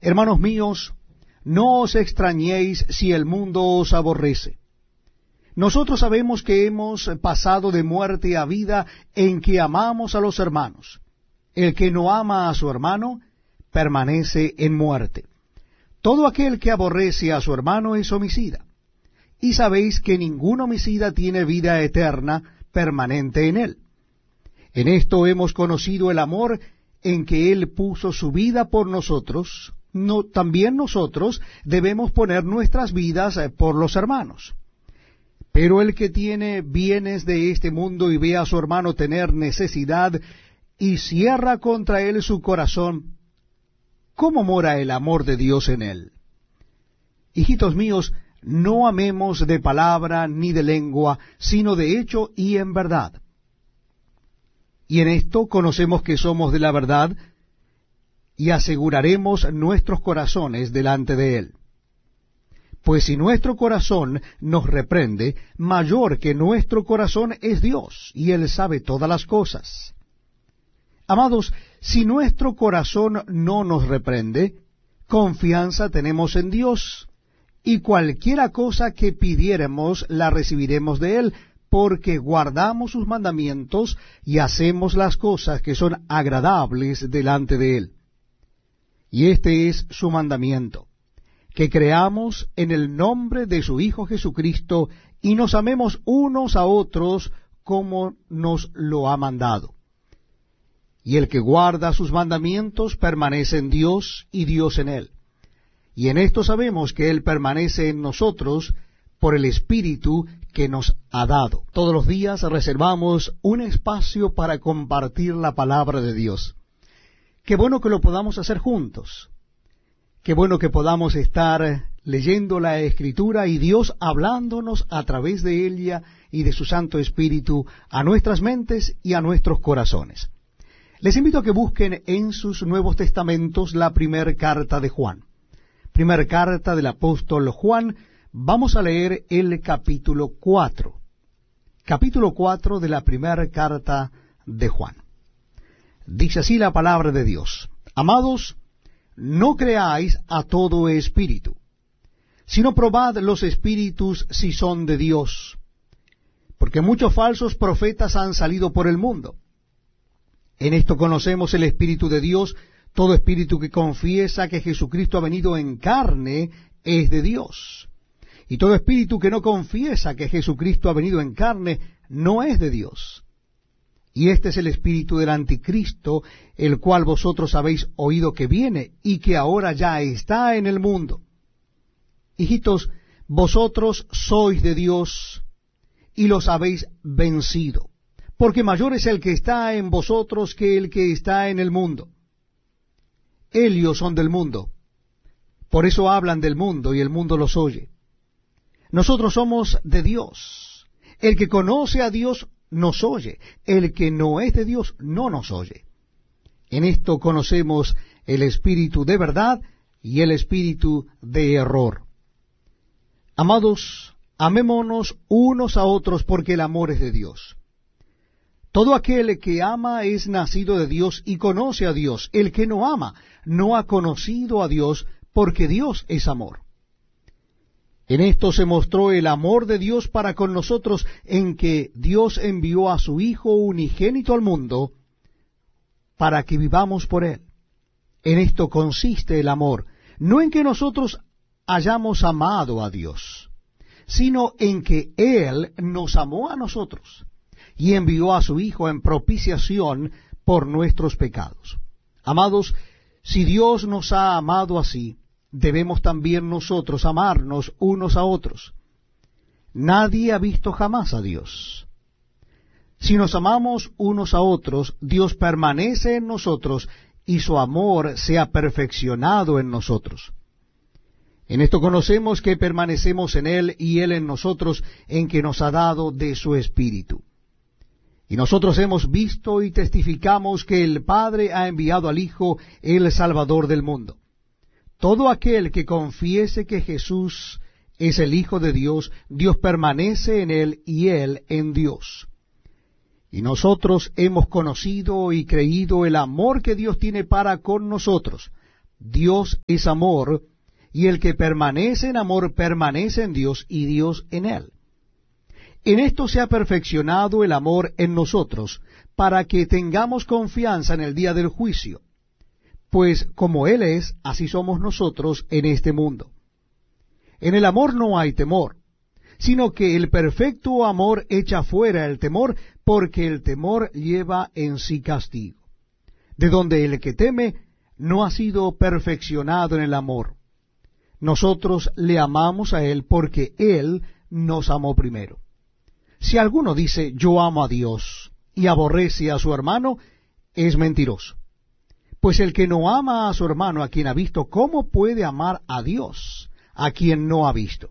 Hermanos míos, no os extrañéis si el mundo os aborrece. Nosotros sabemos que hemos pasado de muerte a vida en que amamos a los hermanos. El que no ama a su hermano permanece en muerte. Todo aquel que aborrece a su hermano es homicida. Y sabéis que ningún homicida tiene vida eterna permanente en él. En esto hemos conocido el amor en que él puso su vida por nosotros. También nosotros debemos poner nuestras vidas por los hermanos. Pero el que tiene bienes de este mundo y ve a su hermano tener necesidad y cierra contra él su corazón, ¿cómo mora el amor de Dios en él? Hijitos míos, no amemos de palabra ni de lengua, sino de hecho y en verdad. Y en esto conocemos que somos de la verdad, y aseguraremos nuestros corazones delante de él. Pues si nuestro corazón nos reprende, mayor que nuestro corazón es Dios, y él sabe todas las cosas. Amados, si nuestro corazón no nos reprende, confianza tenemos en Dios, y cualquiera cosa que pidiéremos la recibiremos de él, porque guardamos sus mandamientos y hacemos las cosas que son agradables delante de él. Y este es su mandamiento, que creamos en el nombre de su Hijo Jesucristo y nos amemos unos a otros como nos lo ha mandado. Y el que guarda sus mandamientos permanece en Dios y Dios en él. Y en esto sabemos que él permanece en nosotros por el Espíritu que nos ha dado. Todos los días reservamos un espacio para compartir la palabra de Dios. Qué bueno que lo podamos hacer juntos. Qué bueno que podamos estar leyendo la Escritura y Dios hablándonos a través de ella y de su Santo Espíritu a nuestras mentes y a nuestros corazones. Les invito a que busquen en sus Nuevos Testamentos la primera carta de Juan. Primera carta del apóstol Juan. Vamos a leer el capítulo 4. Capítulo 4 de la primera carta de Juan. Dice así la palabra de Dios. Amados, no creáis a todo espíritu, sino probad los espíritus si son de Dios, porque muchos falsos profetas han salido por el mundo. En esto conocemos el Espíritu de Dios. Todo espíritu que confiesa que Jesucristo ha venido en carne es de Dios. Y todo espíritu que no confiesa que Jesucristo ha venido en carne no es de Dios. Y este es el espíritu del anticristo, el cual vosotros habéis oído que viene y que ahora ya está en el mundo. Hijitos, vosotros sois de Dios y los habéis vencido, porque mayor es el que está en vosotros que el que está en el mundo. Ellos son del mundo, por eso hablan del mundo y el mundo los oye. Nosotros somos de Dios. El que conoce a Dios nos oye. El que no es de Dios no nos oye. En esto conocemos el espíritu de verdad y el espíritu de error. Amados, amémonos unos a otros porque el amor es de Dios. Todo aquel que ama es nacido de Dios y conoce a Dios. El que no ama no ha conocido a Dios, porque Dios es amor. En esto se mostró el amor de Dios para con nosotros, en que Dios envió a su Hijo unigénito al mundo, para que vivamos por él. En esto consiste el amor, no en que nosotros hayamos amado a Dios, sino en que Él nos amó a nosotros, y envió a su Hijo en propiciación por nuestros pecados. Amados, si Dios nos ha amado así, debemos también nosotros amarnos unos a otros. Nadie ha visto jamás a Dios. Si nos amamos unos a otros, Dios permanece en nosotros, y su amor se ha perfeccionado en nosotros. En esto conocemos que permanecemos en Él y Él en nosotros, en que nos ha dado de su Espíritu. Y nosotros hemos visto y testificamos que el Padre ha enviado al Hijo, el Salvador del mundo. Todo aquel que confiese que Jesús es el Hijo de Dios, Dios permanece en él y él en Dios. Y nosotros hemos conocido y creído el amor que Dios tiene para con nosotros. Dios es amor, y el que permanece en amor permanece en Dios y Dios en él. En esto se ha perfeccionado el amor en nosotros, para que tengamos confianza en el día del juicio. Pues como Él es, así somos nosotros en este mundo. En el amor no hay temor, sino que el perfecto amor echa fuera el temor, porque el temor lleva en sí castigo, de donde el que teme no ha sido perfeccionado en el amor. Nosotros le amamos a Él porque Él nos amó primero. Si alguno dice, yo amo a Dios, y aborrece a su hermano, es mentiroso. Pues el que no ama a su hermano a quien ha visto, ¿cómo puede amar a Dios a quien no ha visto?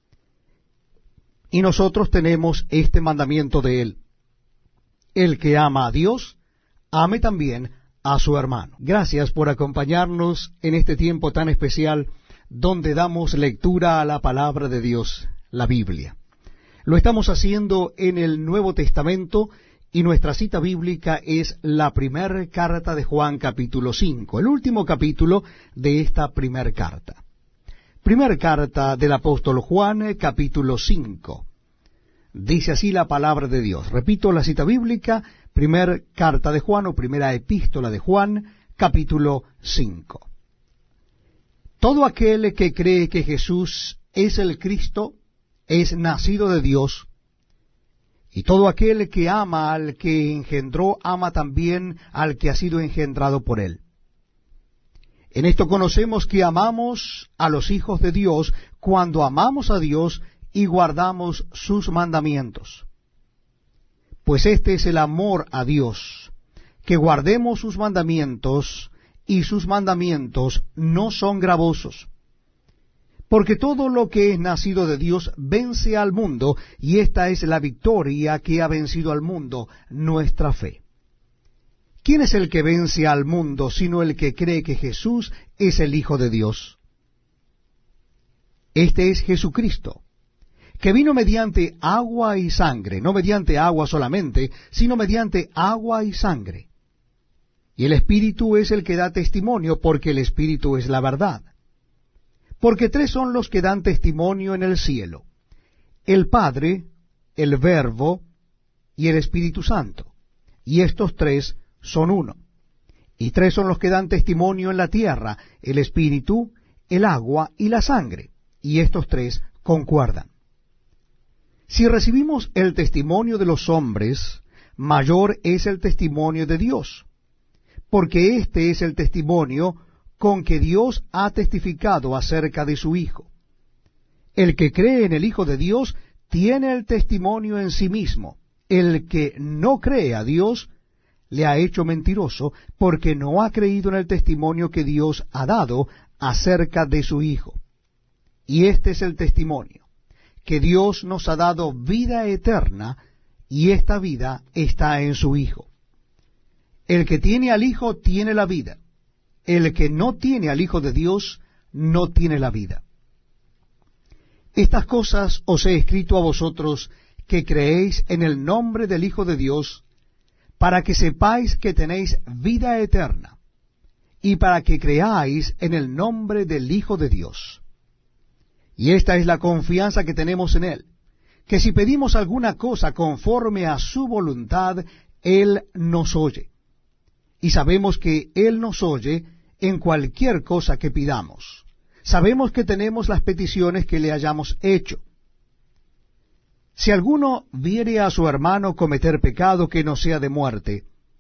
Y nosotros tenemos este mandamiento de Él: el que ama a Dios, ame también a su hermano. Gracias por acompañarnos en este tiempo tan especial, donde damos lectura a la palabra de Dios, la Biblia. Lo estamos haciendo en el Nuevo Testamento, y nuestra cita bíblica es la primera carta de Juan, capítulo 5, el último capítulo de esta primera carta. Primera carta del apóstol Juan, capítulo 5. Dice así la palabra de Dios. Repito la cita bíblica, primera carta de Juan, o primera epístola de Juan, capítulo 5. Todo aquel que cree que Jesús es el Cristo es nacido de Dios, y todo aquel que ama al que engendró, ama también al que ha sido engendrado por él. En esto conocemos que amamos a los hijos de Dios, cuando amamos a Dios y guardamos sus mandamientos. Pues este es el amor a Dios, que guardemos sus mandamientos, y sus mandamientos no son gravosos. Porque todo lo que es nacido de Dios vence al mundo, y esta es la victoria que ha vencido al mundo, nuestra fe. ¿Quién es el que vence al mundo, sino el que cree que Jesús es el Hijo de Dios? Este es Jesucristo, que vino mediante agua y sangre, no mediante agua solamente, sino mediante agua y sangre. Y el Espíritu es el que da testimonio, porque el Espíritu es la verdad. Porque tres son los que dan testimonio en el cielo: el Padre, el Verbo y el Espíritu Santo. Y estos tres son uno. Y tres son los que dan testimonio en la tierra: el Espíritu, el agua y la sangre. Y estos tres concuerdan. Si recibimos el testimonio de los hombres, mayor es el testimonio de Dios, porque este es el testimonio con que Dios ha testificado acerca de su Hijo. El que cree en el Hijo de Dios tiene el testimonio en sí mismo. El que no cree a Dios le ha hecho mentiroso, porque no ha creído en el testimonio que Dios ha dado acerca de su Hijo. Y este es el testimonio, que Dios nos ha dado vida eterna, y esta vida está en su Hijo. El que tiene al Hijo tiene la vida. El que no tiene al Hijo de Dios no tiene la vida. Estas cosas os he escrito a vosotros que creéis en el nombre del Hijo de Dios, para que sepáis que tenéis vida eterna, y para que creáis en el nombre del Hijo de Dios. Y esta es la confianza que tenemos en Él, que si pedimos alguna cosa conforme a su voluntad, Él nos oye. Y sabemos que Él nos oye en cualquier cosa que pidamos. Sabemos que tenemos las peticiones que le hayamos hecho. Si alguno viere a su hermano cometer pecado que no sea de muerte,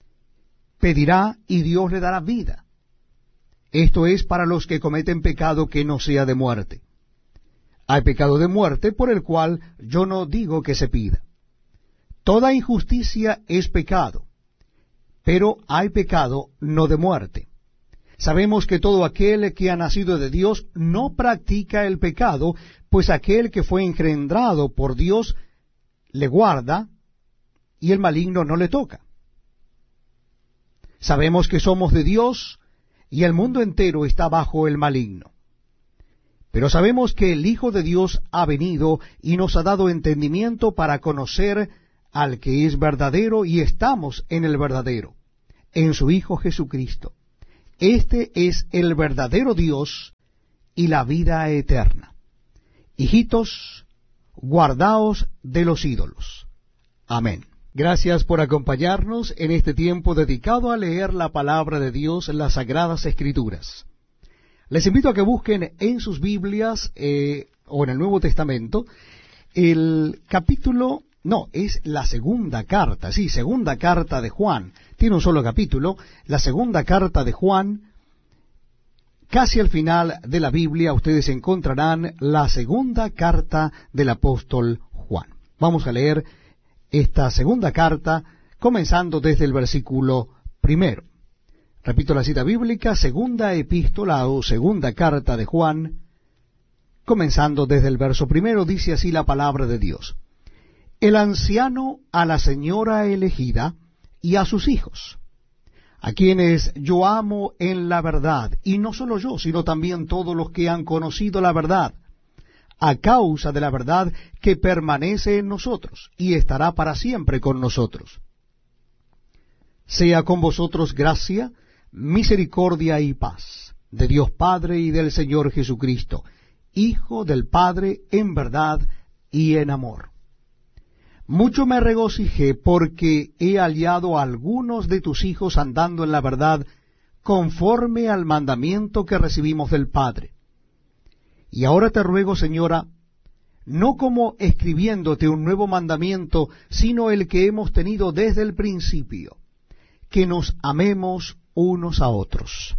pedirá y Dios le dará vida. Esto es para los que cometen pecado que no sea de muerte. Hay pecado de muerte por el cual yo no digo que se pida. Toda injusticia es pecado, pero hay pecado no de muerte. Sabemos que todo aquel que ha nacido de Dios no practica el pecado, pues aquel que fue engendrado por Dios le guarda, y el maligno no le toca. Sabemos que somos de Dios, y el mundo entero está bajo el maligno. Pero sabemos que el Hijo de Dios ha venido y nos ha dado entendimiento para conocer al que es verdadero, y estamos en el verdadero, en su Hijo Jesucristo. Este es el verdadero Dios y la vida eterna. Hijitos, guardaos de los ídolos. Amén. Gracias por acompañarnos en este tiempo dedicado a leer la palabra de Dios en las Sagradas Escrituras. Les invito a que busquen en sus Biblias o en el Nuevo Testamento el capítulo, es la segunda carta, segunda carta de Juan. Tiene un solo capítulo, la segunda carta de Juan. Casi al final de la Biblia ustedes encontrarán la segunda carta del apóstol Juan. Vamos a leer esta segunda carta, comenzando desde el versículo 1. Repito la cita bíblica, segunda epístola o segunda carta de Juan, comenzando desde el verso 1, dice así la palabra de Dios. El anciano a la señora elegida y a sus hijos, a quienes yo amo en la verdad, y no solo yo, sino también todos los que han conocido la verdad, a causa de la verdad que permanece en nosotros y estará para siempre con nosotros. Sea con vosotros gracia, misericordia y paz, de Dios Padre y del Señor Jesucristo, Hijo del Padre en verdad y en amor. Mucho me regocijé porque he hallado a algunos de tus hijos andando en la verdad, conforme al mandamiento que recibimos del Padre. Y ahora te ruego, señora, no como escribiéndote un nuevo mandamiento, sino el que hemos tenido desde el principio, que nos amemos unos a otros.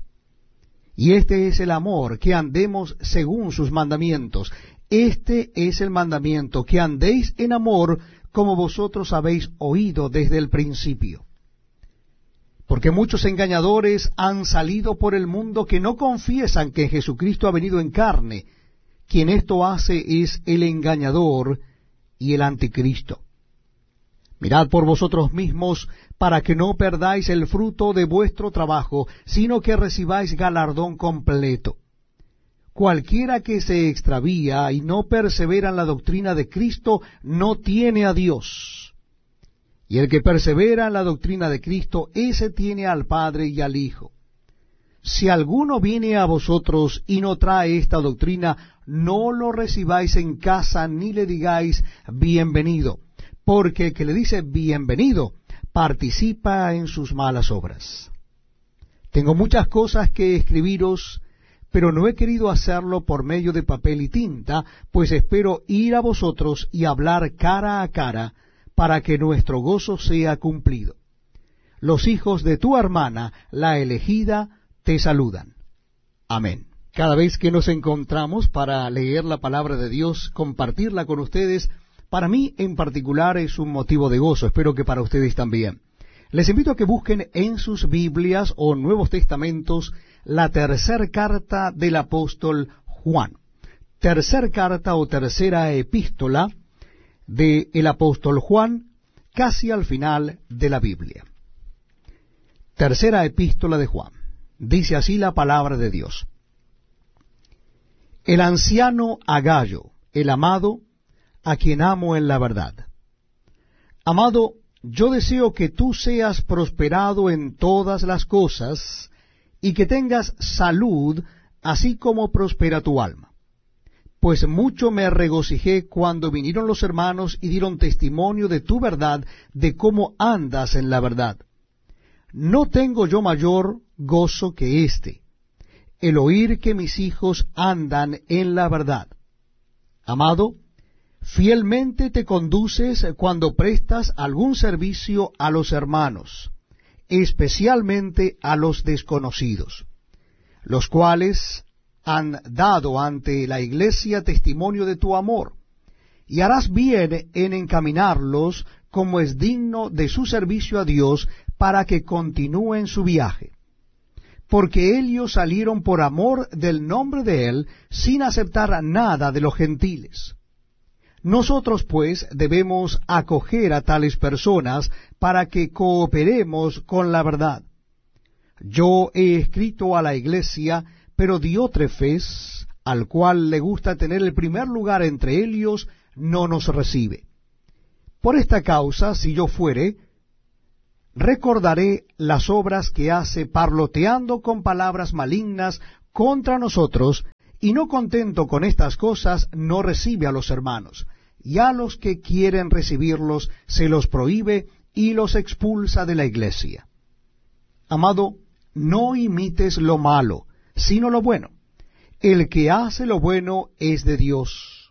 Y este es el amor, que andemos según sus mandamientos. Este es el mandamiento, que andéis en amor, como vosotros habéis oído desde el principio. Porque muchos engañadores han salido por el mundo que no confiesan que Jesucristo ha venido en carne. Quien esto hace es el engañador y el anticristo. Mirad por vosotros mismos, para que no perdáis el fruto de vuestro trabajo, sino que recibáis galardón completo. Cualquiera que se extravía y no persevera en la doctrina de Cristo, no tiene a Dios. Y el que persevera en la doctrina de Cristo, ese tiene al Padre y al Hijo. Si alguno viene a vosotros y no trae esta doctrina, no lo recibáis en casa ni le digáis bienvenido, porque el que le dice bienvenido participa en sus malas obras. Tengo muchas cosas que escribiros, pero no he querido hacerlo por medio de papel y tinta, pues espero ir a vosotros y hablar cara a cara, para que nuestro gozo sea cumplido. Los hijos de tu hermana, la elegida, te saludan. Amén. Cada vez que nos encontramos para leer la palabra de Dios, compartirla con ustedes, para mí en particular es un motivo de gozo, espero que para ustedes también. Les invito a que busquen en sus Biblias o Nuevos Testamentos la tercera carta del apóstol Juan. Tercera carta o tercera epístola del apóstol Juan, casi al final de la Biblia. Tercera epístola de Juan. Dice así la palabra de Dios. El anciano a Gayo, el amado, a quien amo en la verdad. Amado, yo deseo que tú seas prosperado en todas las cosas, y que tengas salud, así como prospera tu alma. Pues mucho me regocijé cuando vinieron los hermanos y dieron testimonio de tu verdad, de cómo andas en la verdad. No tengo yo mayor gozo que este, el oír que mis hijos andan en la verdad. Amado, fielmente te conduces cuando prestas algún servicio a los hermanos, especialmente a los desconocidos, los cuales han dado ante la iglesia testimonio de tu amor, y harás bien en encaminarlos como es digno de su servicio a Dios, para que continúen su viaje. Porque ellos salieron por amor del nombre de Él, sin aceptar nada de los gentiles. Nosotros, pues, debemos acoger a tales personas para que cooperemos con la verdad. Yo he escrito a la iglesia, pero Diótrefes, al cual le gusta tener el primer lugar entre ellos, no nos recibe. Por esta causa, si yo fuere, recordaré las obras que hace parloteando con palabras malignas contra nosotros, y no contento con estas cosas, no recibe a los hermanos, y a los que quieren recibirlos se los prohíbe y los expulsa de la iglesia. Amado, no imites lo malo, sino lo bueno. El que hace lo bueno es de Dios,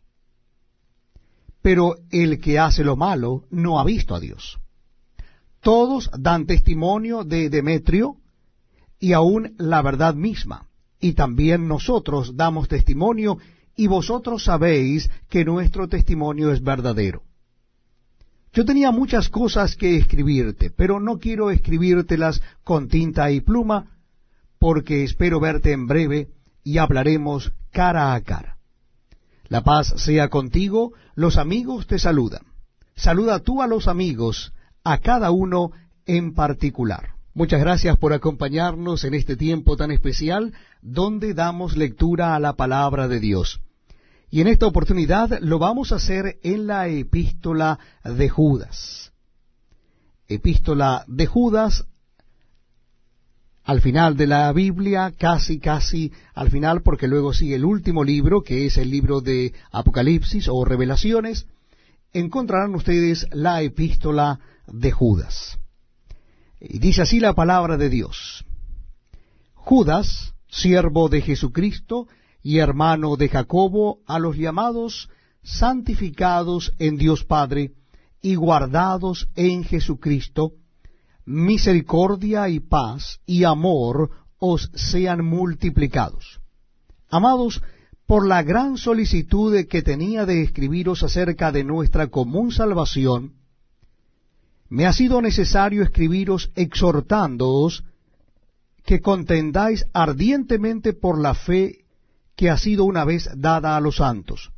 pero el que hace lo malo no ha visto a Dios. Todos dan testimonio de Demetrio, y aun la verdad misma, y también nosotros damos testimonio, y vosotros sabéis que nuestro testimonio es verdadero. Yo tenía muchas cosas que escribirte, pero no quiero escribírtelas con tinta y pluma, porque espero verte en breve, y hablaremos cara a cara. La paz sea contigo, los amigos te saludan. Saluda tú a los amigos, a cada uno en particular. Muchas gracias por acompañarnos en este tiempo tan especial, donde damos lectura a la palabra de Dios. Y en esta oportunidad lo vamos a hacer en la epístola de Judas. Epístola de Judas, al final de la Biblia, casi al final, porque luego sigue el último libro, que es el libro de Apocalipsis o Revelaciones, encontrarán ustedes la epístola de Judas. Y dice así la palabra de Dios: Judas, siervo de Jesucristo y hermano de Jacobo, a los llamados, santificados en Dios Padre y guardados en Jesucristo, misericordia y paz y amor os sean multiplicados. Amados, por la gran solicitud que tenía de escribiros acerca de nuestra común salvación, me ha sido necesario escribiros exhortándoos que contendáis ardientemente por la fe que ha sido una vez dada a los santos.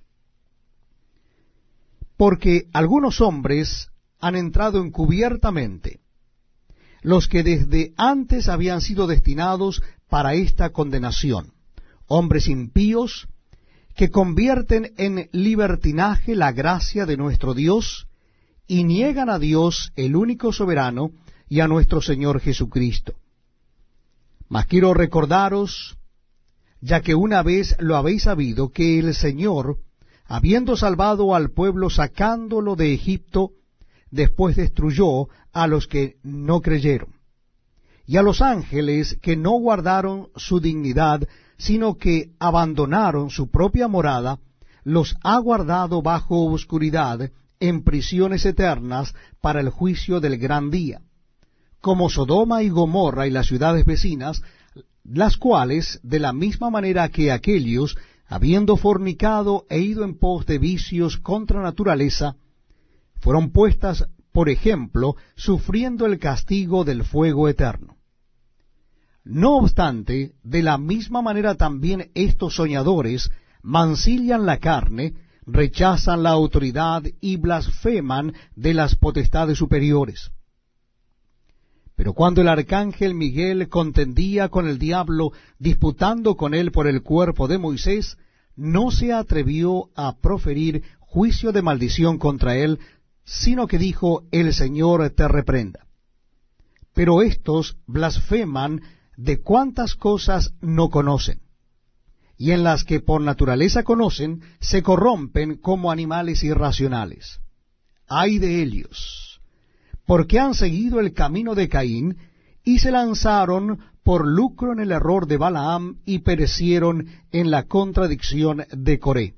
Porque algunos hombres han entrado encubiertamente, los que desde antes habían sido destinados para esta condenación, hombres impíos que convierten en libertinaje la gracia de nuestro Dios y niegan a Dios, el único soberano, y a nuestro Señor Jesucristo. Mas quiero recordaros, ya que una vez lo habéis sabido, que el Señor, habiendo salvado al pueblo sacándolo de Egipto, después destruyó a los que no creyeron, y a los ángeles que no guardaron su dignidad, sino que abandonaron su propia morada, los ha guardado bajo oscuridad en prisiones eternas para el juicio del gran día, como Sodoma y Gomorra y las ciudades vecinas, las cuales, de la misma manera que aquellos, habiendo fornicado e ido en pos de vicios contra naturaleza, fueron puestas por ejemplo, sufriendo el castigo del fuego eterno. No obstante, de la misma manera también estos soñadores mancillan la carne, rechazan la autoridad y blasfeman de las potestades superiores. Pero cuando el arcángel Miguel contendía con el diablo, disputando con él por el cuerpo de Moisés, no se atrevió a proferir juicio de maldición contra él, sino que dijo: el Señor te reprenda. Pero estos blasfeman de cuantas cosas no conocen, y en las que por naturaleza conocen, se corrompen como animales irracionales. ¡Ay de ellos! Porque han seguido el camino de Caín, y se lanzaron por lucro en el error de Balaam, y perecieron en la contradicción de Coré.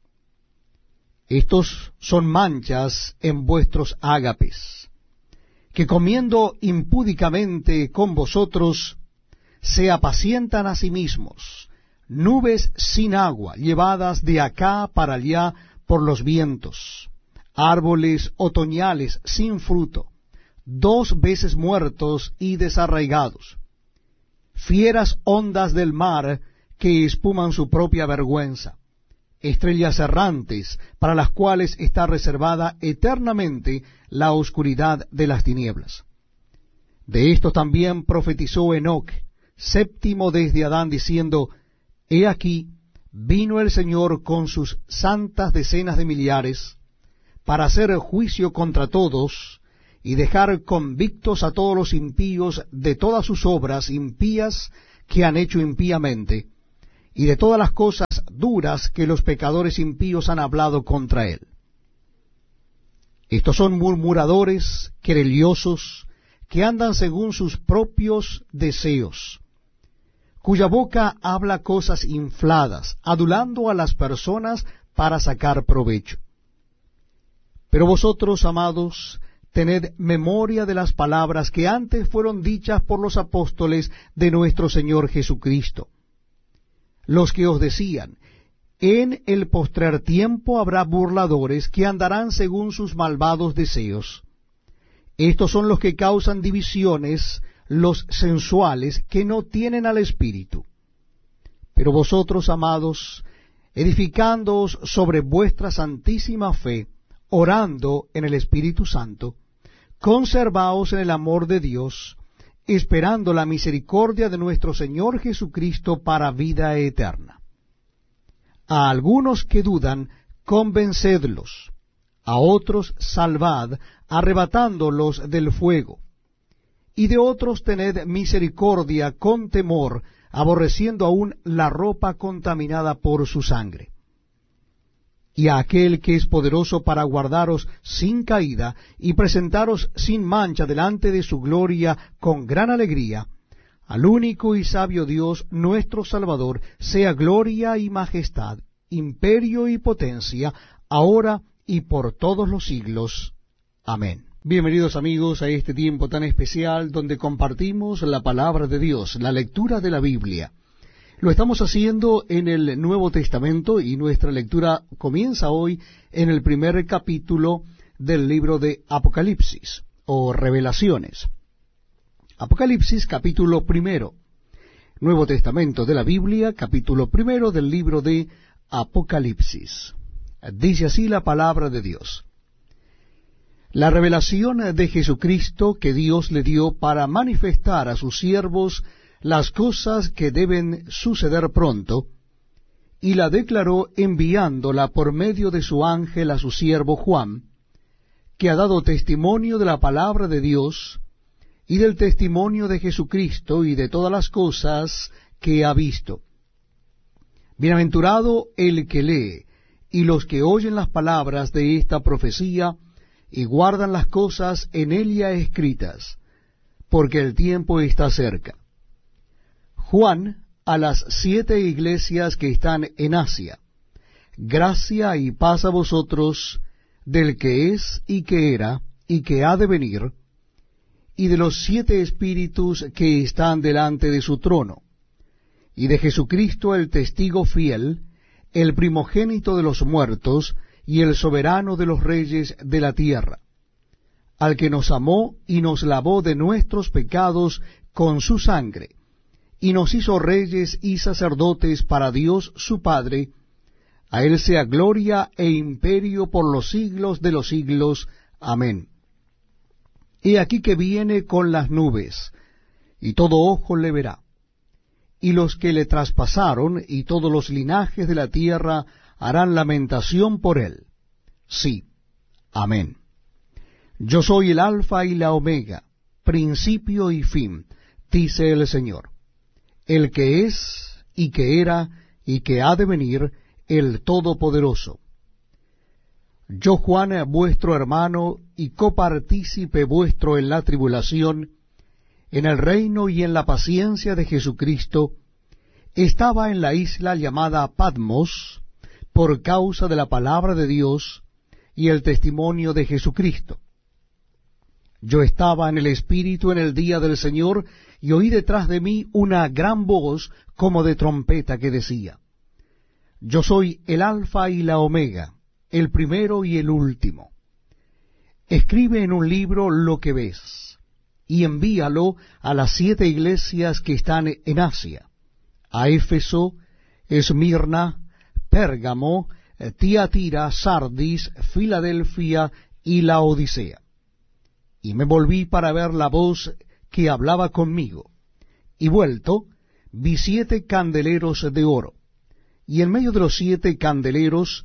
Estos son manchas en vuestros ágapes, que comiendo impúdicamente con vosotros, se apacientan a sí mismos, nubes sin agua, llevadas de acá para allá por los vientos, árboles otoñales sin fruto, 2 veces muertos y desarraigados, fieras ondas del mar que espuman su propia vergüenza, estrellas errantes para las cuales está reservada eternamente la oscuridad de las tinieblas. De esto también profetizó Enoc, séptimo desde Adán, diciendo: He aquí, vino el Señor con sus santas decenas de millares, para hacer juicio contra todos, y dejar convictos a todos los impíos de todas sus obras impías que han hecho impíamente, y de todas las cosas duras que los pecadores impíos han hablado contra él. Estos son murmuradores, querellosos, que andan según sus propios deseos, cuya boca habla cosas infladas, adulando a las personas para sacar provecho. Pero vosotros, amados, tened memoria de las palabras que antes fueron dichas por los apóstoles de nuestro Señor Jesucristo, los que os decían: en el postrer tiempo habrá burladores que andarán según sus malvados deseos. Estos son los que causan divisiones, los sensuales, que no tienen al Espíritu. Pero vosotros, amados, edificándoos sobre vuestra santísima fe, orando en el Espíritu Santo, conservaos en el amor de Dios, esperando la misericordia de nuestro Señor Jesucristo para vida eterna. A algunos que dudan, convencedlos; a otros salvad, arrebatándolos del fuego; y de otros tened misericordia con temor, aborreciendo aún la ropa contaminada por su sangre. Y a aquel que es poderoso para guardaros sin caída y presentaros sin mancha delante de su gloria con gran alegría, al único y sabio Dios nuestro Salvador, sea gloria y majestad, imperio y potencia, ahora y por todos los siglos. Amén. Bienvenidos amigos a este tiempo tan especial donde compartimos la palabra de Dios, la lectura de la Biblia. Lo estamos haciendo en el Nuevo Testamento y nuestra lectura comienza hoy en el primer capítulo del libro de Apocalipsis o Revelaciones. Apocalipsis capítulo 1, Nuevo Testamento de la Biblia, capítulo 1 del libro de Apocalipsis. Dice así la palabra de Dios: la revelación de Jesucristo que Dios le dio para manifestar a sus siervos las cosas que deben suceder pronto, y la declaró enviándola por medio de su ángel a su siervo Juan, que ha dado testimonio de la palabra de Dios, y del testimonio de Jesucristo, y de todas las cosas que ha visto. Bienaventurado el que lee, y los que oyen las palabras de esta profecía, y guardan las cosas en ella escritas, porque el tiempo está cerca. Juan, a las 7 iglesias que están en Asia: gracia y paz a vosotros del que es, y que era, y que ha de venir, y de los 7 espíritus que están delante de su trono, y de Jesucristo el testigo fiel, el primogénito de los muertos, y el soberano de los reyes de la tierra, al que nos amó y nos lavó de nuestros pecados con su sangre, y nos hizo reyes y sacerdotes para Dios su Padre. A él sea gloria e imperio por los siglos de los siglos. Amén. He aquí que viene con las nubes, y todo ojo le verá, y los que le traspasaron, y todos los linajes de la tierra harán lamentación por él. Sí. Amén. Yo soy el Alfa y la Omega, principio y fin, dice el Señor, el que es, y que era, y que ha de venir, el Todopoderoso. Yo, Juan, vuestro hermano, y copartícipe vuestro en la tribulación, en el reino y en la paciencia de Jesucristo, estaba en la isla llamada Patmos, por causa de la palabra de Dios y el testimonio de Jesucristo. Yo estaba en el Espíritu en el día del Señor, y oí detrás de mí una gran voz como de trompeta que decía: yo soy el Alfa y la Omega, el primero y el último. Escribe en un libro lo que ves, y envíalo a las 7 iglesias que están en Asia: a Éfeso, Esmirna, Pérgamo, Tiatira, Sardis, Filadelfia y Laodicea. Y me volví para ver la voz que hablaba conmigo, y vuelto, vi 7 candeleros de oro, y en medio de los 7 candeleros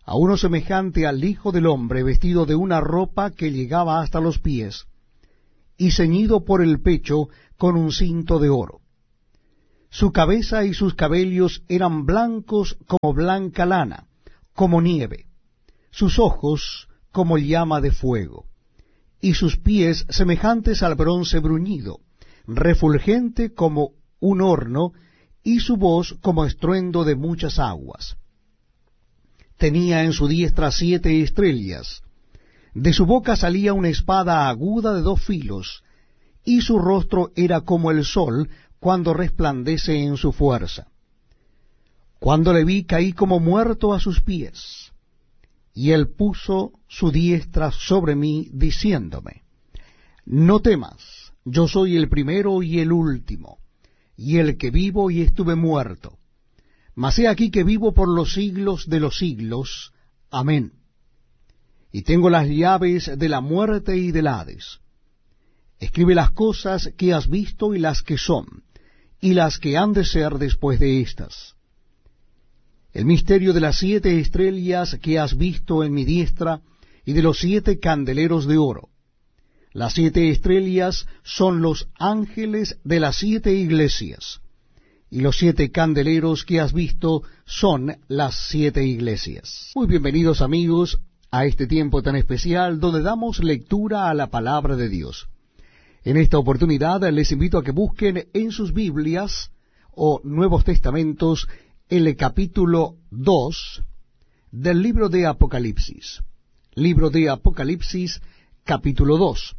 a uno semejante al Hijo del Hombre, vestido de una ropa que llegaba hasta los pies, y ceñido por el pecho con un cinto de oro. Su cabeza y sus cabellos eran blancos como blanca lana, como nieve, sus ojos como llama de fuego, y sus pies semejantes al bronce bruñido, refulgente como un horno, y su voz como estruendo de muchas aguas. Tenía en su diestra 7 estrellas, de su boca salía una espada aguda de 2 filos, y su rostro era como el sol cuando resplandece en su fuerza. Cuando le vi, caí como muerto a sus pies, y él puso su diestra sobre mí, diciéndome, no temas, yo soy el primero y el último, y el que vivo y estuve muerto. Mas he aquí que vivo por los siglos de los siglos. Amén. Y tengo las llaves de la muerte y del Hades. Escribe las cosas que has visto y las que son, y las que han de ser después de éstas. El misterio de las 7 estrellas que has visto en mi diestra, y de los 7 candeleros de oro. Las 7 estrellas son los ángeles de las 7 iglesias, y los 7 candeleros que has visto son las 7 iglesias. Muy bienvenidos, amigos, a este tiempo tan especial donde damos lectura a la palabra de Dios. En esta oportunidad les invito a que busquen en sus Biblias o Nuevos Testamentos el capítulo 2 del libro de Apocalipsis. Libro de Apocalipsis, capítulo 2.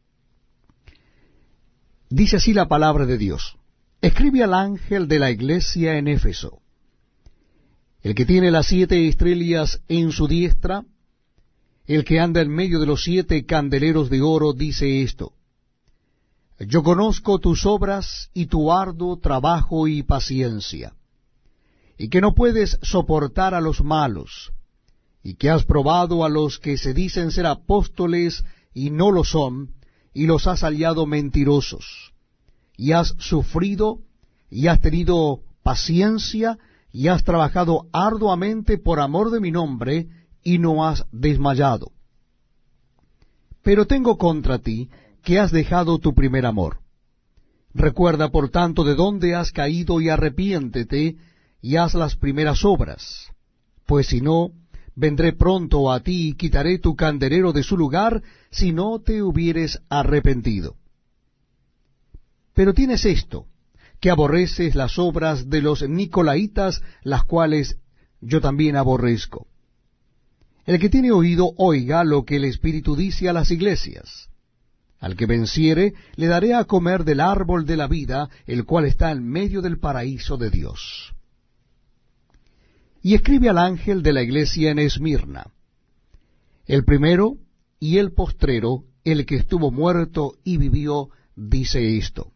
Dice así la palabra de Dios. Escribe al ángel de la iglesia en Éfeso, el que tiene las 7 estrellas en su diestra, el que anda en medio de los 7 candeleros de oro, dice esto: yo conozco tus obras y tu arduo trabajo y paciencia, y que no puedes soportar a los malos, y que has probado a los que se dicen ser apóstoles y no lo son, y los has hallado mentirosos, y has sufrido, y has tenido paciencia, y has trabajado arduamente por amor de mi nombre, y no has desmayado. Pero tengo contra ti que has dejado tu primer amor. Recuerda, por tanto, de dónde has caído, y arrepiéntete, y haz las primeras obras. Pues si no, vendré pronto a ti, y quitaré tu candelero de su lugar, si no te hubieres arrepentido. Pero tienes esto, que aborreces las obras de los nicolaitas, las cuales yo también aborrezco. El que tiene oído, oiga lo que el Espíritu dice a las iglesias. Al que venciere, le daré a comer del árbol de la vida, el cual está en medio del paraíso de Dios. Y escribe al ángel de la iglesia en Esmirna, el primero y el postrero, el que estuvo muerto y vivió, dice esto: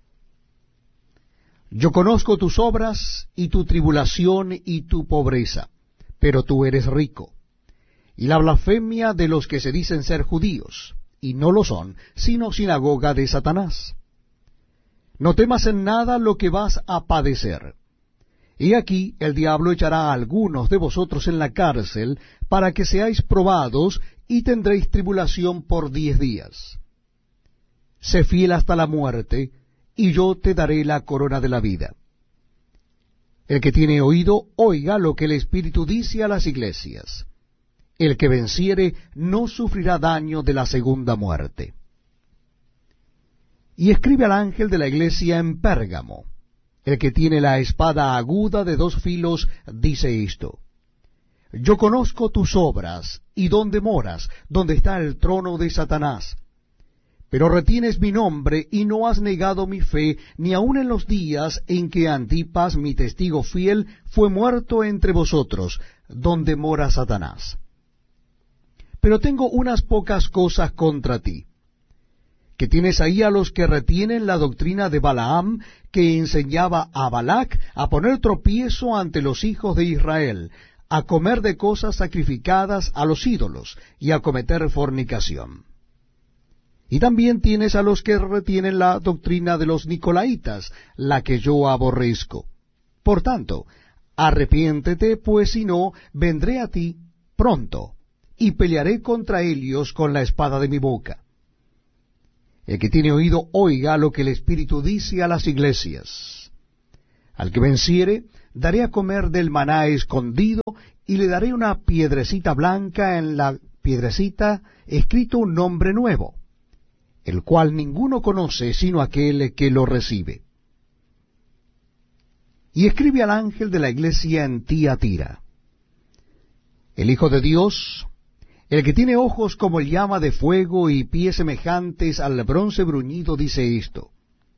yo conozco tus obras y tu tribulación y tu pobreza, pero tú eres rico, y la blasfemia de los que se dicen ser judíos, y no lo son, sino sinagoga de Satanás. No temas en nada lo que vas a padecer. He aquí, el diablo echará a algunos de vosotros en la cárcel, para que seáis probados, y tendréis tribulación por 10 días. Sé fiel hasta la muerte, y yo te daré la corona de la vida. El que tiene oído, oiga lo que el Espíritu dice a las iglesias. El que venciere no sufrirá daño de la segunda muerte. Y escribe al ángel de la iglesia en Pérgamo, el que tiene la espada aguda de 2 filos, dice esto: yo conozco tus obras, y dónde moras, donde está el trono de Satanás. Pero retienes mi nombre, y no has negado mi fe, ni aun en los días en que Antipas, mi testigo fiel, fue muerto entre vosotros, donde mora Satanás. Pero tengo unas pocas cosas contra ti, que tienes ahí a los que retienen la doctrina de Balaam, que enseñaba a Balac a poner tropiezo ante los hijos de Israel, a comer de cosas sacrificadas a los ídolos, y a cometer fornicación. Y también tienes a los que retienen la doctrina de los nicolaitas, la que yo aborrezco. Por tanto, arrepiéntete, pues si no, vendré a ti, pronto, y pelearé contra ellos con la espada de mi boca. El que tiene oído, oiga lo que el Espíritu dice a las iglesias. Al que venciere, daré a comer del maná escondido, y le daré una piedrecita blanca, en la piedrecita escrito un nombre nuevo, el cual ninguno conoce sino aquel que lo recibe. Y escribe al ángel de la iglesia en Tiatira: el Hijo de Dios, el que tiene ojos como llama de fuego y pies semejantes al bronce bruñido, dice esto: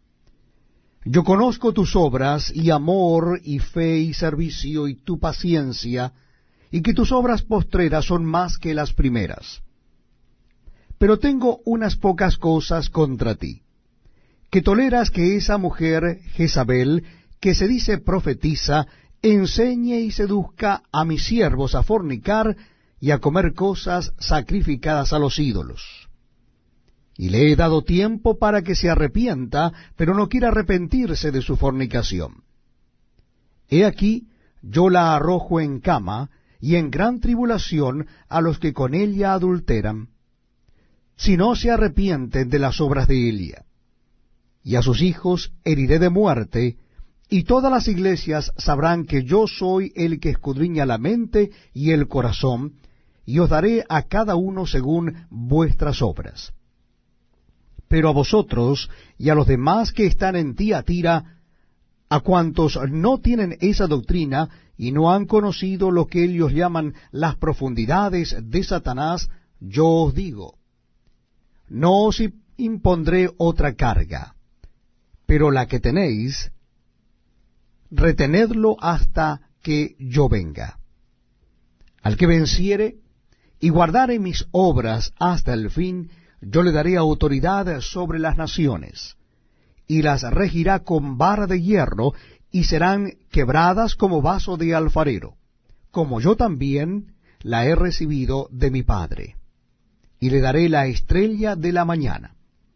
yo conozco tus obras, y amor, y fe, y servicio, y tu paciencia, y que tus obras postreras son más que las primeras. Pero tengo unas pocas cosas contra ti, que toleras que esa mujer Jezabel, que se dice profetiza, enseñe y seduzca a mis siervos a fornicar y a comer cosas sacrificadas a los ídolos. Y le he dado tiempo para que se arrepienta, pero no quiere arrepentirse de su fornicación. He aquí, yo la arrojo en cama y en gran tribulación a los que con ella adulteran, si no se arrepienten de las obras de ella. Y a sus hijos heriré de muerte, y todas las iglesias sabrán que yo soy el que escudriña la mente y el corazón, y os daré a cada uno según vuestras obras. Pero a vosotros y a los demás que están en Tiatira, a cuantos no tienen esa doctrina y no han conocido lo que ellos llaman las profundidades de Satanás, yo os digo: no os impondré otra carga, pero la que tenéis, retenedlo hasta que yo venga. Al que venciere y guardare mis obras hasta el fin, yo le daré autoridad sobre las naciones, y las regirá con vara de hierro, y serán quebradas como vaso de alfarero, como yo también la he recibido de mi Padre. Y le daré la estrella de la mañana.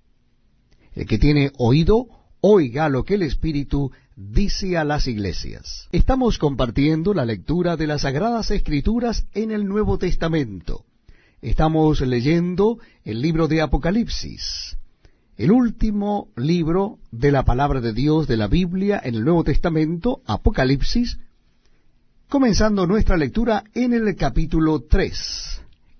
El que tiene oído, oiga lo que el Espíritu dice a las iglesias. Estamos compartiendo la lectura de las Sagradas Escrituras en el Nuevo Testamento. Estamos leyendo el libro de Apocalipsis, el último libro de la palabra de Dios de la Biblia en el Nuevo Testamento, Apocalipsis, comenzando nuestra lectura en el capítulo 3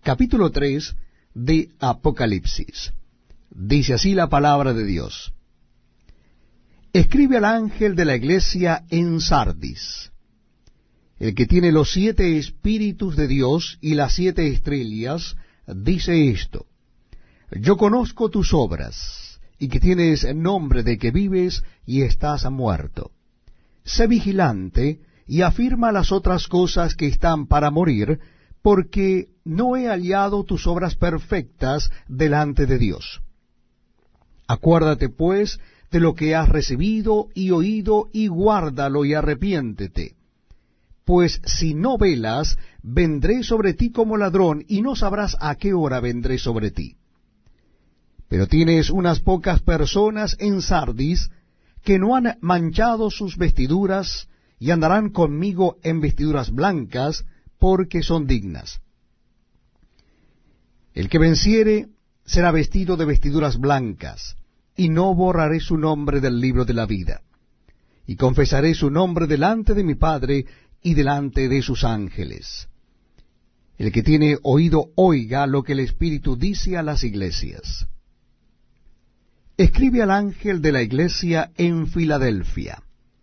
de Apocalipsis. Dice así la palabra de Dios: escribe al ángel de la iglesia en Sardis, el que tiene los 7 espíritus de Dios y las 7 estrellas, dice esto: yo conozco tus obras, y que tienes nombre de que vives y estás muerto. Sé vigilante y afirma las otras cosas que están para morir, porque no he hallado tus obras perfectas delante de Dios. Acuérdate, pues, de lo que has recibido y oído, y guárdalo y arrepiéntete. Pues si no velas, vendré sobre ti como ladrón, y no sabrás a qué hora vendré sobre ti. Pero tienes unas pocas personas en Sardis que no han manchado sus vestiduras, y andarán conmigo en vestiduras blancas, porque son dignas. El que venciere será vestido de vestiduras blancas, y no borraré su nombre del libro de la vida. Y confesaré su nombre delante de mi Padre y delante de sus ángeles. El que tiene oído, oiga lo que el Espíritu dice a las iglesias. Escribe al ángel de la iglesia en Filadelfia: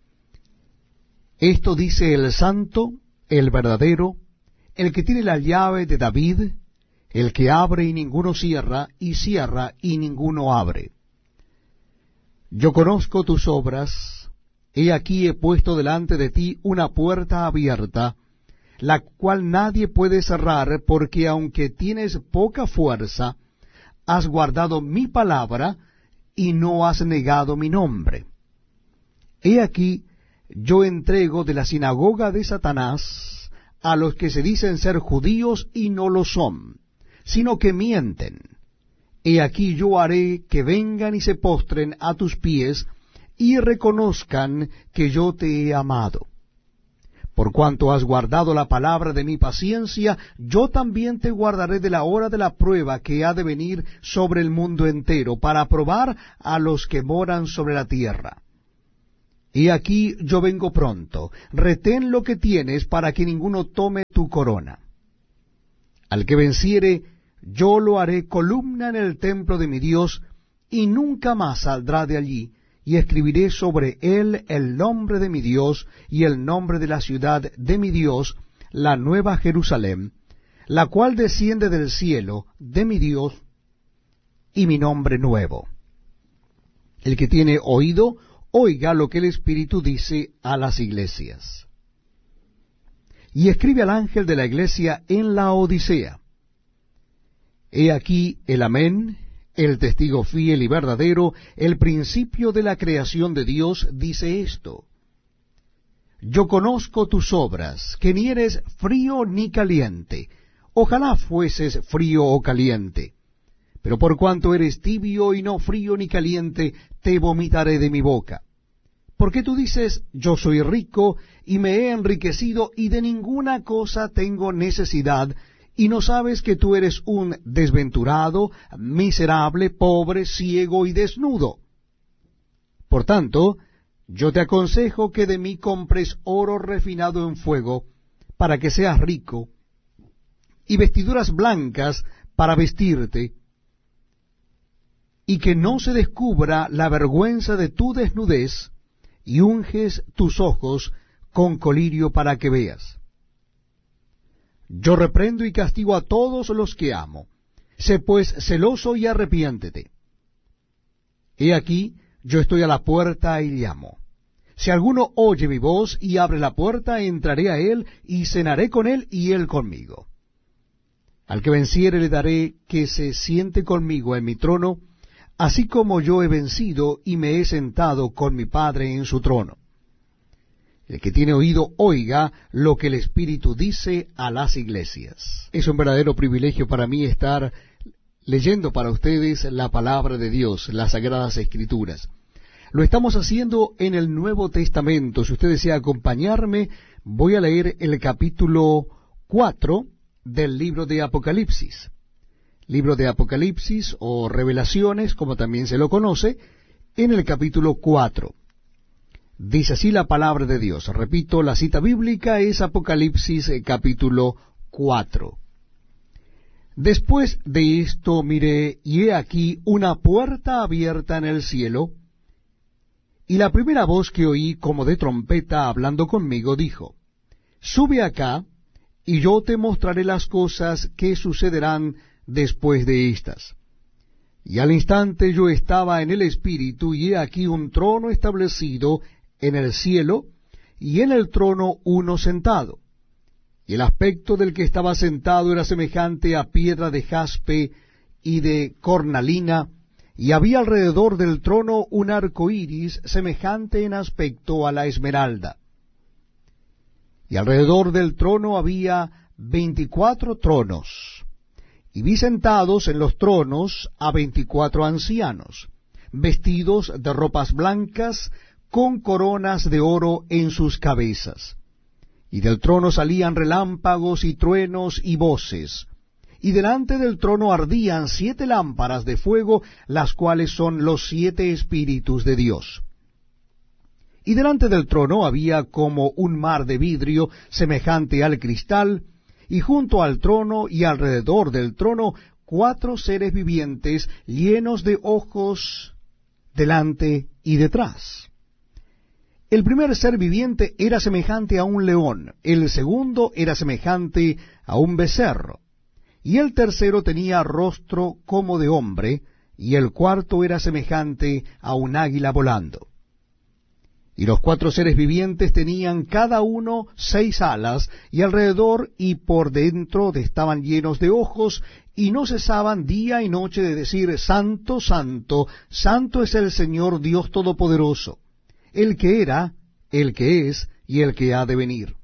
esto dice el santo, el verdadero, el que tiene la llave de David, el que abre y ninguno cierra, y cierra y ninguno abre. Yo conozco tus obras, he aquí he puesto delante de ti una puerta abierta, la cual nadie puede cerrar, porque aunque tienes poca fuerza, has guardado mi palabra, y no has negado mi nombre. He aquí, yo entrego de la sinagoga de Satanás a los que se dicen ser judíos y no lo son, sino que mienten. He aquí yo haré que vengan y se postren a tus pies, y reconozcan que yo te he amado. Por cuanto has guardado la palabra de mi paciencia, yo también te guardaré de la hora de la prueba que ha de venir sobre el mundo entero, para probar a los que moran sobre la tierra. Y aquí yo vengo pronto, retén lo que tienes para que ninguno tome tu corona. Al que venciere, yo lo haré columna en el templo de mi Dios, y nunca más saldrá de allí, y escribiré sobre él el nombre de mi Dios y el nombre de la ciudad de mi Dios, la nueva Jerusalén, la cual desciende del cielo de mi Dios, y mi nombre nuevo. El que tiene oído, oiga lo que el Espíritu dice a las iglesias. Y escribe al ángel de la iglesia en la Odisea: He aquí el Amén, el testigo fiel y verdadero, el principio de la creación de Dios, dice esto: Yo conozco tus obras, que ni eres frío ni caliente. Ojalá fueses frío o caliente. Pero por cuanto eres tibio y no frío ni caliente, te vomitaré de mi boca. Porque tú dices: Yo soy rico, y me he enriquecido, y de ninguna cosa tengo necesidad, y no sabes que tú eres un desventurado, miserable, pobre, ciego y desnudo. Por tanto, yo te aconsejo que de mí compres oro refinado en fuego, para que seas rico, y vestiduras blancas para vestirte, y que no se descubra la vergüenza de tu desnudez, y unges tus ojos con colirio para que veas. Yo reprendo y castigo a todos los que amo. Sé pues celoso y arrepiéntete. He aquí, yo estoy a la puerta y llamo. Si alguno oye mi voz y abre la puerta, entraré a él y cenaré con él y él conmigo. Al que venciere le daré que se siente conmigo en mi trono, así como yo he vencido y me he sentado con mi Padre en su trono. El que tiene oído, oiga lo que el Espíritu dice a las iglesias. Es un verdadero privilegio para mí estar leyendo para ustedes la palabra de Dios, las Sagradas Escrituras. Lo estamos haciendo en el Nuevo Testamento. Si usted desea acompañarme, voy a leer el capítulo 4 del libro de Apocalipsis. Libro de Apocalipsis o Revelaciones, como también se lo conoce, en el capítulo 4. Dice así la palabra de Dios. Repito, la cita bíblica es Apocalipsis capítulo 4. Después de esto miré, y he aquí una puerta abierta en el cielo, y la primera voz que oí como de trompeta hablando conmigo dijo: Sube acá, y yo te mostraré las cosas que sucederán después de estas. Y al instante yo estaba en el Espíritu, y he aquí un trono establecido en el cielo, y en el trono uno sentado. Y el aspecto del que estaba sentado era semejante a piedra de jaspe y de cornalina, y había alrededor del trono un arco iris semejante en aspecto a la esmeralda. Y alrededor del trono había 24 tronos, y vi sentados en los tronos a 24 ancianos, vestidos de ropas blancas, con coronas de oro en sus cabezas. Y del trono salían relámpagos y truenos y voces. Y delante del trono ardían 7 lámparas de fuego, las cuales son los 7 espíritus de Dios. Y delante del trono había como un mar de vidrio semejante al cristal, y junto al trono y alrededor del trono 4 seres vivientes llenos de ojos delante y detrás. El primer ser viviente era semejante a un león, el segundo era semejante a un becerro, y el tercero tenía rostro como de hombre, y el cuarto era semejante a un águila volando. Y los 4 seres vivientes tenían cada uno 6 alas, y alrededor y por dentro estaban llenos de ojos, y no cesaban día y noche de decir: Santo, Santo, Santo es el Señor Dios Todopoderoso, el que era, el que es, y el que ha de venir.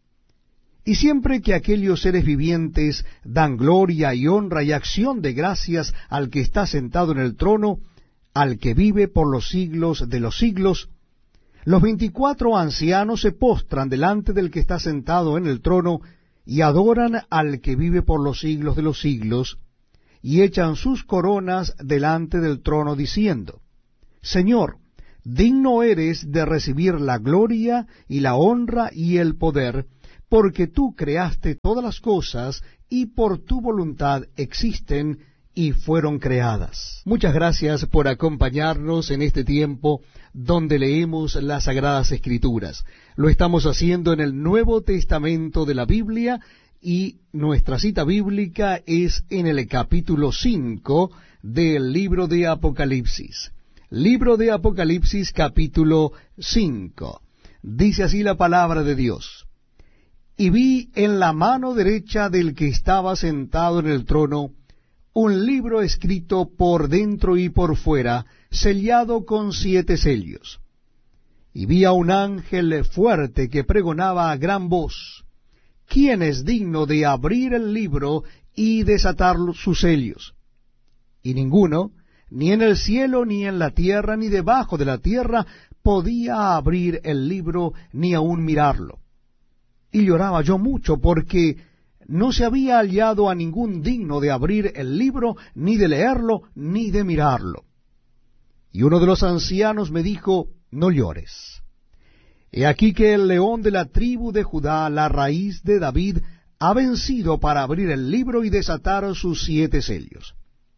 Y siempre que aquellos seres vivientes dan gloria y honra y acción de gracias al que está sentado en el trono, al que vive por los siglos de los siglos, Los 24 ancianos se postran delante del que está sentado en el trono, y adoran al que vive por los siglos de los siglos, y echan sus coronas delante del trono, diciendo: Señor, digno eres de recibir la gloria y la honra y el poder, porque tú creaste todas las cosas, y por tu voluntad existen y fueron creadas. Muchas gracias por acompañarnos en este tiempo donde leemos las Sagradas Escrituras. Lo estamos haciendo en el Nuevo Testamento de la Biblia, y nuestra cita bíblica es en el capítulo 5 del libro de Apocalipsis. Libro de Apocalipsis, capítulo 5. Dice así la palabra de Dios: Y vi en la mano derecha del que estaba sentado en el trono un libro escrito por dentro y por fuera, sellado con 7 sellos. Y vi a un ángel fuerte que pregonaba a gran voz: ¿Quién es digno de abrir el libro y desatar sus sellos? Y ninguno, ni en el cielo, ni en la tierra, ni debajo de la tierra, podía abrir el libro, ni aun mirarlo. Y lloraba yo mucho, porque no se había hallado a ningún digno de abrir el libro, ni de leerlo, ni de mirarlo. Y uno de los ancianos me dijo: No llores. He aquí que el león de la tribu de Judá, la raíz de David, ha vencido para abrir el libro y desatar sus 7 sellos.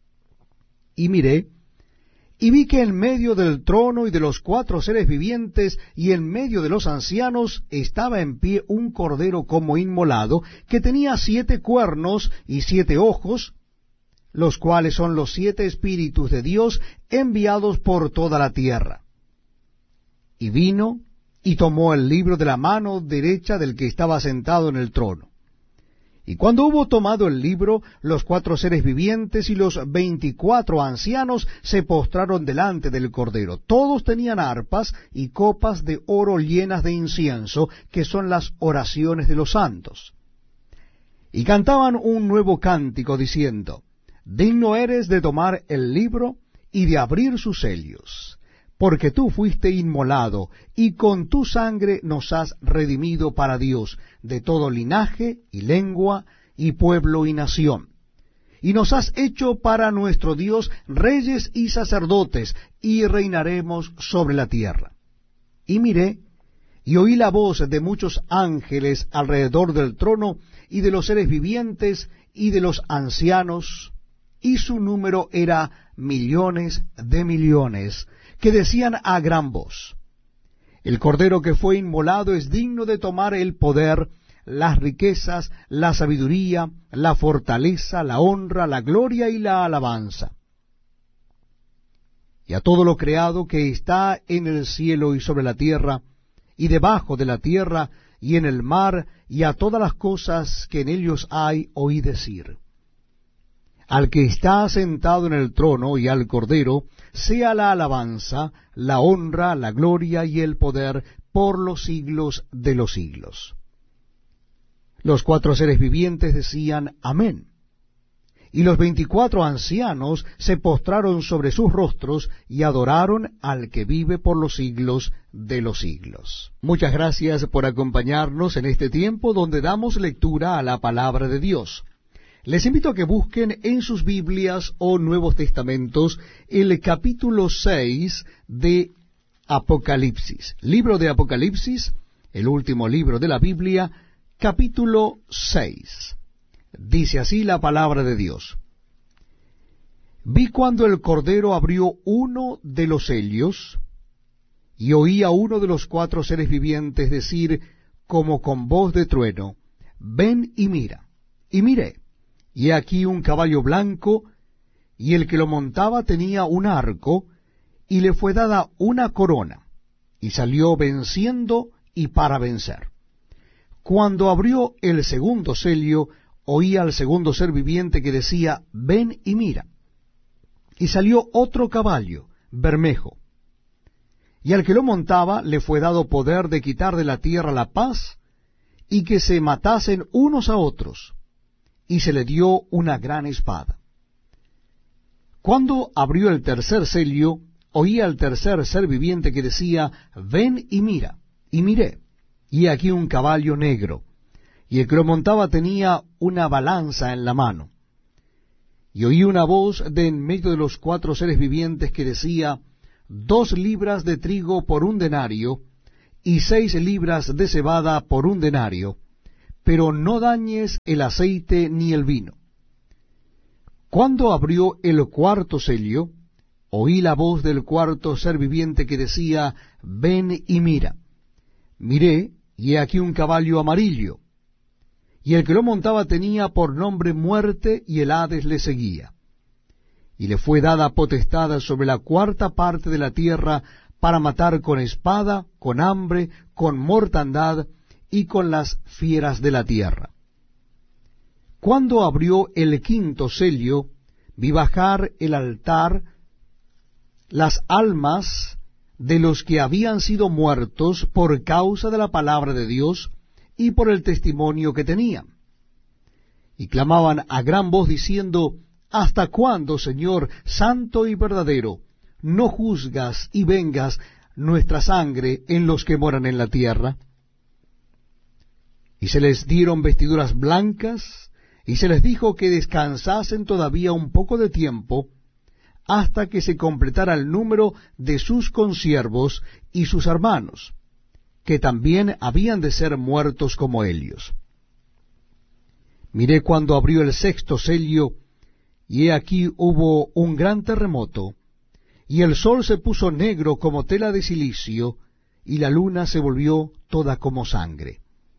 Y miré, y vi que en medio del trono y de los 4 seres vivientes, y en medio de los ancianos, estaba en pie un cordero como inmolado, que tenía 7 cuernos y 7 ojos, los cuales son los 7 espíritus de Dios enviados por toda la tierra. Y vino y tomó el libro de la mano derecha del que estaba sentado en el trono. Y cuando hubo tomado el libro, los 4 seres vivientes y los 24 ancianos se postraron delante del Cordero. Todos tenían arpas y copas de oro llenas de incienso, que son las oraciones de los santos. Y cantaban un nuevo cántico, diciendo: Digno eres de tomar el libro y de abrir sus sellos, porque tú fuiste inmolado, y con tu sangre nos has redimido para Dios de todo linaje y lengua y pueblo y nación. Y nos has hecho para nuestro Dios reyes y sacerdotes, y reinaremos sobre la tierra. Y miré, y oí la voz de muchos ángeles alrededor del trono, y de los seres vivientes, y de los ancianos, y su número era millones de millones, que decían a gran voz: El Cordero que fue inmolado es digno de tomar el poder, las riquezas, la sabiduría, la fortaleza, la honra, la gloria y la alabanza. Y a todo lo creado que está en el cielo y sobre la tierra, y debajo de la tierra, y en el mar, y a todas las cosas que en ellos hay, oí decir: Al que está sentado en el trono y al Cordero, sea la alabanza, la honra, la gloria y el poder por los siglos de los siglos. Los 4 seres vivientes decían: Amén. Y los 24 ancianos se postraron sobre sus rostros y adoraron al que vive por los siglos de los siglos. Muchas gracias por acompañarnos en este tiempo donde damos lectura a la palabra de Dios. Les invito a que busquen en sus Biblias o Nuevos Testamentos el capítulo 6 de Apocalipsis. Libro de Apocalipsis, el último libro de la Biblia, capítulo 6. Dice así la palabra de Dios: Vi cuando el Cordero abrió uno de los sellos, y oí a uno de los 4 seres vivientes decir, como con voz de trueno: Ven y mira. Y miré, y he aquí un caballo blanco, y el que lo montaba tenía un arco, y le fue dada una corona, y salió venciendo y para vencer. Cuando abrió el segundo sello, oí al segundo ser viviente que decía: Ven y mira. Y salió otro caballo, bermejo, y al que lo montaba le fue dado poder de quitar de la tierra la paz, y que se matasen unos a otros, y se le dio una gran espada. Cuando abrió el tercer sello, oí al tercer ser viviente que decía, ven y mira. Y miré, y aquí un caballo negro, y el que lo montaba tenía una balanza en la mano. Y oí una voz de en medio de los 4 seres vivientes que decía, 2 libras de trigo por 1 denario, y 6 libras de cebada por 1 denario, pero no dañes el aceite ni el vino. Cuando abrió el 4º sello, oí la voz del 4º ser viviente que decía, ven y mira. Miré, y he aquí un caballo amarillo, y el que lo montaba tenía por nombre Muerte, y el Hades le seguía. Y le fue dada potestad sobre la 4ª parte de la tierra para matar con espada, con hambre, con mortandad y con las fieras de la tierra. Cuando abrió el 5º sello, vi bajar el altar las almas de los que habían sido muertos por causa de la palabra de Dios y por el testimonio que tenían. Y clamaban a gran voz diciendo, ¿hasta cuándo, Señor, santo y verdadero, no juzgas y vengas nuestra sangre en los que moran en la tierra? Y se les dieron vestiduras blancas, y se les dijo que descansasen todavía un poco de tiempo, hasta que se completara el número de sus consiervos y sus hermanos, que también habían de ser muertos como ellos. Miré cuando abrió el 6º sello, y he aquí hubo un gran terremoto, y el sol se puso negro como tela de cilicio, y la luna se volvió toda como sangre.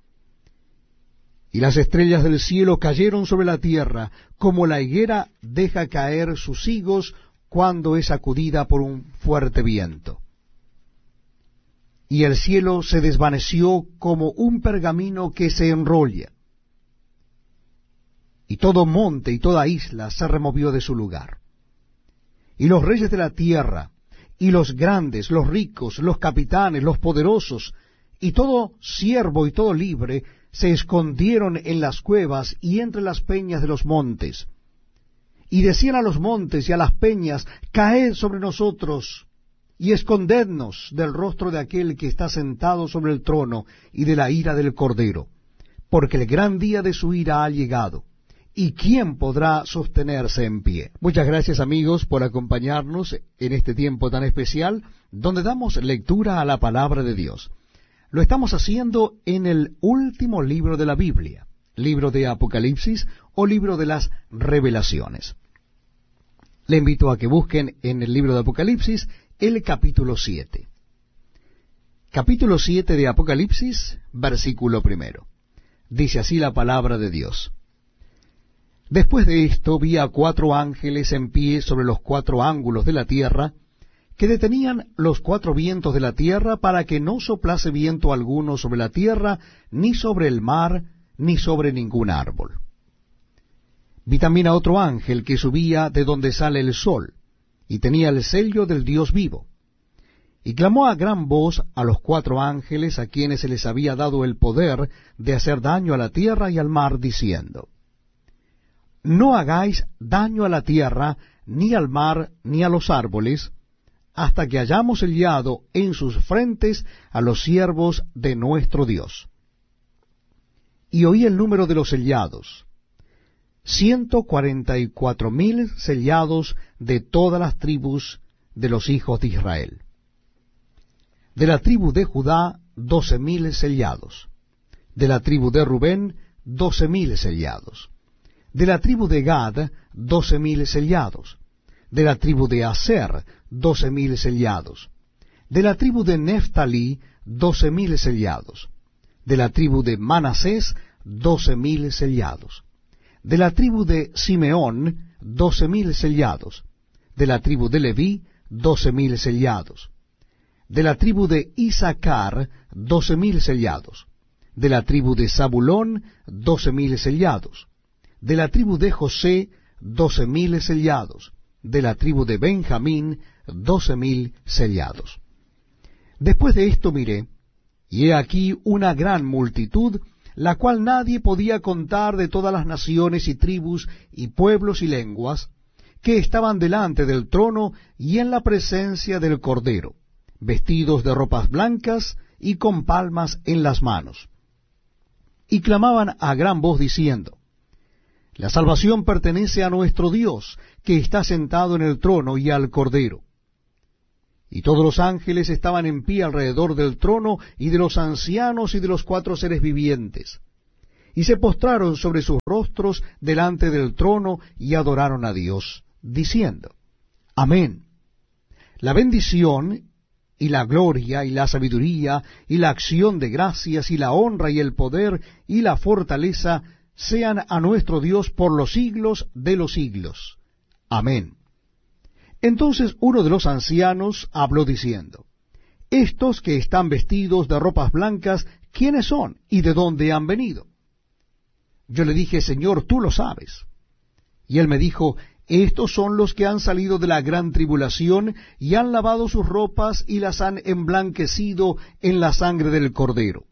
Y las estrellas del cielo cayeron sobre la tierra, como la higuera deja caer sus higos cuando es sacudida por un fuerte viento. Y el cielo se desvaneció como un pergamino que se enrolla, y todo monte y toda isla se removió de su lugar. Y los reyes de la tierra, y los grandes, los ricos, los capitanes, los poderosos, y todo siervo y todo libre, se escondieron en las cuevas y entre las peñas de los montes. Y decían a los montes y a las peñas, caed sobre nosotros, y escondednos del rostro de aquel que está sentado sobre el trono y de la ira del Cordero, porque el gran día de su ira ha llegado. ¿Y quién podrá sostenerse en pie? Muchas gracias, amigos, por acompañarnos en este tiempo tan especial, donde damos lectura a la palabra de Dios. Lo estamos haciendo en el último libro de la Biblia, libro de Apocalipsis o libro de las Revelaciones. Le invito a que busquen en el libro de Apocalipsis el capítulo 7. Capítulo 7 de Apocalipsis, versículo 1. Dice así la palabra de Dios. Después de esto vi a 4 ángeles en pie sobre los 4 ángulos de la tierra, que detenían los 4 vientos de la tierra para que no soplase viento alguno sobre la tierra, ni sobre el mar, ni sobre ningún árbol. Vi también a otro ángel que subía de donde sale el sol, y tenía el sello del Dios vivo. Y clamó a gran voz a los 4 ángeles a quienes se les había dado el poder de hacer daño a la tierra y al mar, diciendo, no hagáis daño a la tierra, ni al mar, ni a los árboles, hasta que hayamos sellado en sus frentes a los siervos de nuestro Dios. Y oí el número de los sellados, 144,000 sellados de todas las tribus de los hijos de Israel. De la tribu de Judá, 12,000 sellados. De la tribu de Rubén, 12,000 sellados. De la tribu de Gad, 12,000 sellados. De la tribu de Aser, 12,000 sellados. De la tribu de Neftalí, 12,000 sellados. De la tribu de Manasés, 12,000 sellados. De la tribu de Simeón, 12,000 sellados. De la tribu de Leví, 12,000 sellados. De la tribu de Isaacar, 12,000 sellados. De la tribu de Zabulón, 12,000 sellados. De la tribu de José, 12,000 sellados. De la tribu de Benjamín, 12,000 sellados. Después de esto miré, y he aquí una gran multitud, la cual nadie podía contar, de todas las naciones y tribus y pueblos y lenguas, que estaban delante del trono y en la presencia del Cordero, vestidos de ropas blancas y con palmas en las manos. Y clamaban a gran voz diciendo: La salvación pertenece a nuestro Dios, que está sentado en el trono, y al Cordero. Y todos los ángeles estaban en pie alrededor del trono, y de los ancianos y de los 4 seres vivientes. Y se postraron sobre sus rostros delante del trono, y adoraron a Dios, diciendo: Amén. La bendición, y la gloria, y la sabiduría, y la acción de gracias, y la honra, y el poder, y la fortaleza, sean a nuestro Dios por los siglos de los siglos. Amén. Entonces uno de los ancianos habló diciendo: Estos que están vestidos de ropas blancas, ¿quiénes son y de dónde han venido? Yo le dije: Señor, tú lo sabes. Y él me dijo: Estos son los que han salido de la gran tribulación, y han lavado sus ropas, y las han emblanquecido en la sangre del Cordero.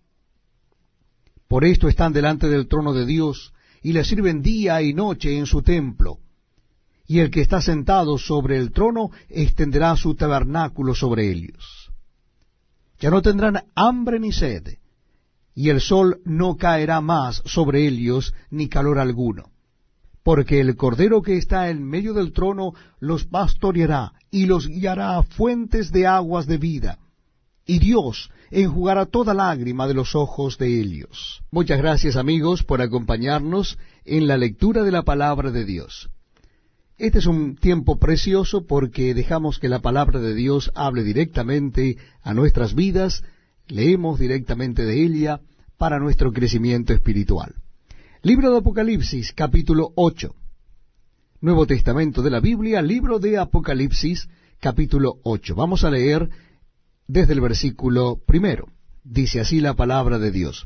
Por esto están delante del trono de Dios, y le sirven día y noche en su templo. Y el que está sentado sobre el trono extenderá su tabernáculo sobre ellos. Ya no tendrán hambre ni sed, y el sol no caerá más sobre ellos, ni calor alguno. Porque el Cordero que está en medio del trono los pastoreará, y los guiará a fuentes de aguas de vida. Y Dios enjugará toda lágrima de los ojos de ellos. Muchas gracias, amigos, por acompañarnos en la lectura de la palabra de Dios. Este es un tiempo precioso porque dejamos que la palabra de Dios hable directamente a nuestras vidas, leemos directamente de ella para nuestro crecimiento espiritual. Libro de Apocalipsis, capítulo 8. Nuevo Testamento de la Biblia, libro de Apocalipsis, capítulo 8. Vamos a leer desde el versículo 1. Dice así la palabra de Dios.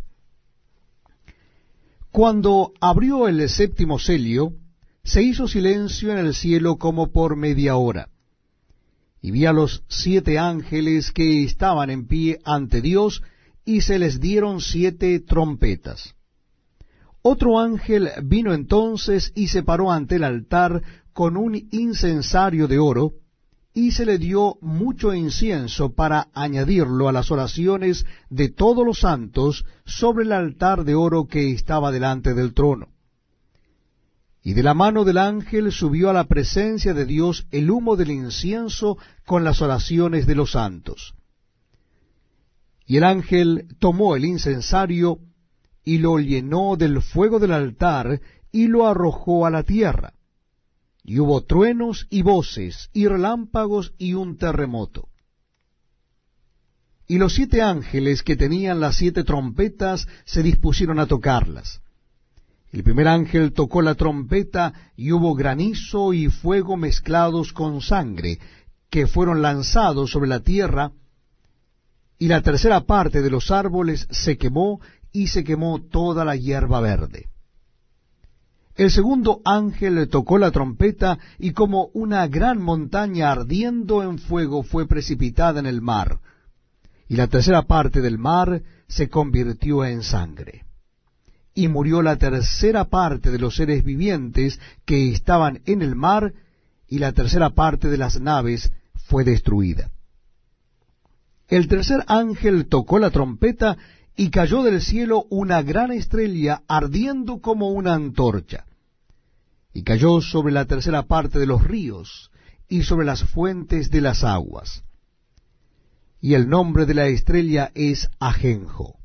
Cuando abrió el 7º sello, se hizo silencio en el cielo como por media hora. Y vi a los 7 ángeles que estaban en pie ante Dios, y se les dieron 7 trompetas. Otro ángel vino entonces y se paró ante el altar con un incensario de oro, y se le dio mucho incienso para añadirlo a las oraciones de todos los santos sobre el altar de oro que estaba delante del trono. Y de la mano del ángel subió a la presencia de Dios el humo del incienso con las oraciones de los santos. Y el ángel tomó el incensario y lo llenó del fuego del altar y lo arrojó a la tierra. Y hubo truenos y voces y relámpagos y un terremoto. Y los 7 ángeles que tenían las 7 trompetas se dispusieron a tocarlas. El primer ángel tocó la trompeta y hubo granizo y fuego mezclados con sangre, que fueron lanzados sobre la tierra, y la tercera parte de los árboles se quemó, y se quemó toda la hierba verde. El segundo ángel tocó la trompeta, y como una gran montaña ardiendo en fuego fue precipitada en el mar, y la tercera parte del mar se convirtió en sangre. Y murió la tercera parte de los seres vivientes que estaban en el mar, y la tercera parte de las naves fue destruida. El tercer ángel tocó la trompeta, y cayó del cielo una gran estrella ardiendo como una antorcha, y cayó sobre la tercera parte de los ríos, y sobre las fuentes de las aguas. Y el nombre de la estrella es Ajenjo.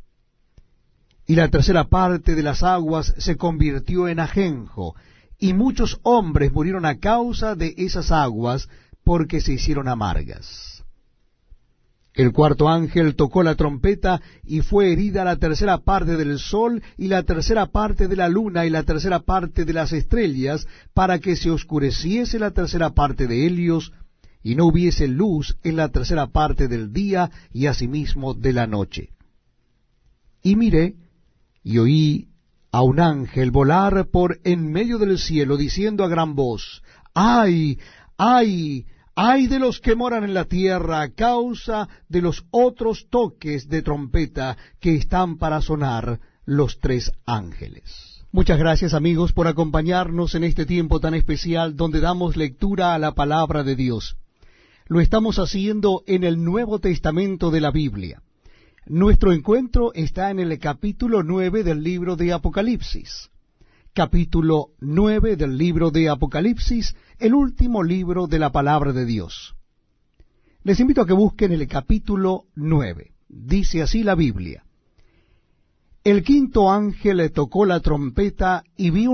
Y la tercera parte de las aguas se convirtió en ajenjo, y muchos hombres murieron a causa de esas aguas, porque se hicieron amargas. El cuarto ángel tocó la trompeta, y fue herida la tercera parte del sol, y la tercera parte de la luna, y la tercera parte de las estrellas, para que se oscureciese la tercera parte de ellos, y no hubiese luz en la tercera parte del día, y asimismo de la noche. Y miré, y oí a un ángel volar por en medio del cielo, diciendo a gran voz: ¡Ay, ay, ay de los que moran en la tierra a causa de los otros toques de trompeta que están para sonar los 3 ángeles! Muchas gracias, amigos, por acompañarnos en este tiempo tan especial donde damos lectura a la palabra de Dios. Lo estamos haciendo en el Nuevo Testamento de la Biblia. Nuestro encuentro está en el capítulo 9 del libro de Apocalipsis. Capítulo 9 del libro de Apocalipsis, el último libro de la palabra de Dios. Les invito a que busquen el capítulo 9. Dice así la Biblia. El quinto ángel tocó la trompeta y vi